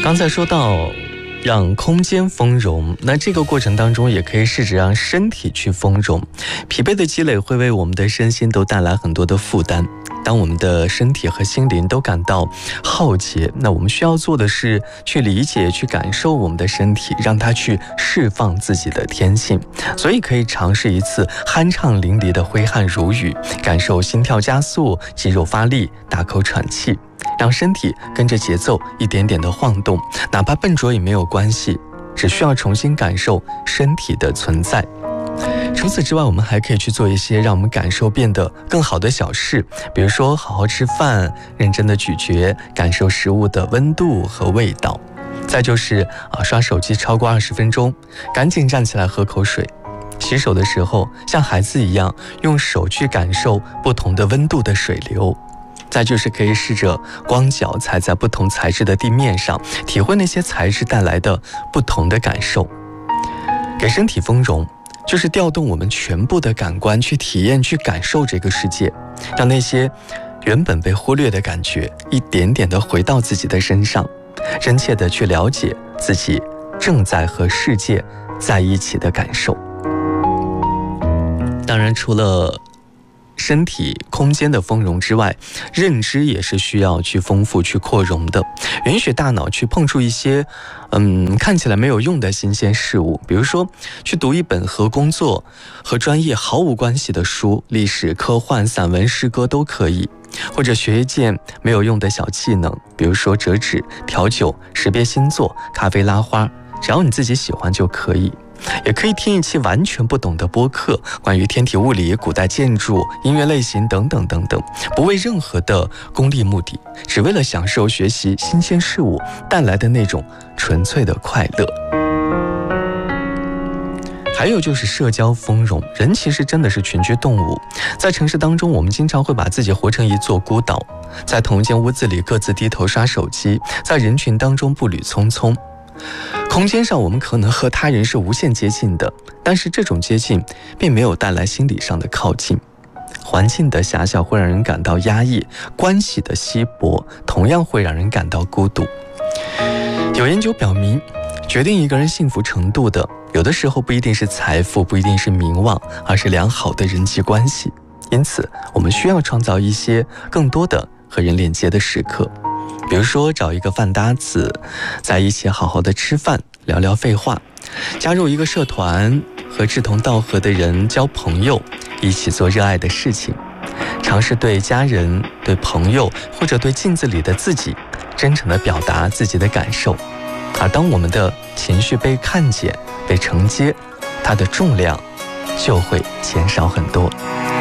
刚才说到让空间丰容，那这个过程当中也可以试着让身体去丰容。疲惫的积累会为我们的身心都带来很多的负担，当我们的身体和心灵都感到耗竭，那我们需要做的是去理解、去感受我们的身体，让它去释放自己的天性。所以可以尝试一次酣畅淋漓的挥汗如雨，感受心跳加速、肌肉发力、大口喘气，让身体跟着节奏一点点的晃动，哪怕笨拙也没有关系，只需要重新感受身体的存在。除此之外，我们还可以去做一些让我们感受变得更好的小事，比如说好好吃饭，认真的咀嚼，感受食物的温度和味道。再就是刷手机超过20分钟，赶紧站起来喝口水。洗手的时候，像孩子一样用手去感受不同的温度的水流。再就是可以试着光脚踩在不同材质的地面上，体会那些材质带来的不同的感受。给身体丰容，就是调动我们全部的感官去体验、去感受这个世界，让那些原本被忽略的感觉一点点的回到自己的身上，真切的去了解自己正在和世界在一起的感受。当然，除了身体空间的丰容之外，认知也是需要去丰富、去扩容的，允许大脑去碰触一些看起来没有用的新鲜事物，比如说去读一本和工作和专业毫无关系的书，历史、科幻、散文、诗歌都可以，或者学一件没有用的小技能，比如说折纸、调酒、识别星座、咖啡拉花，只要你自己喜欢就可以。也可以听一期完全不懂的播客，关于天体物理、古代建筑、音乐类型等等等等，不为任何的功利目的，只为了享受学习新鲜事物带来的那种纯粹的快乐。还有就是社交丰容，人其实真的是群居动物，在城市当中，我们经常会把自己活成一座孤岛，在同一间屋子里各自低头刷手机，在人群当中步履匆匆。空间上我们可能和他人是无限接近的，但是这种接近并没有带来心理上的靠近。环境的狭小会让人感到压抑，关系的稀薄同样会让人感到孤独。有研究表明，决定一个人幸福程度的，有的时候不一定是财富，不一定是名望，而是良好的人际关系。因此，我们需要创造一些更多的和人链接的时刻。比如说找一个饭搭子，在一起好好的吃饭，聊聊废话，加入一个社团，和志同道合的人交朋友，一起做热爱的事情，尝试对家人、对朋友或者对镜子里的自己真诚地表达自己的感受。而当我们的情绪被看见、被承接，它的重量就会减少很多。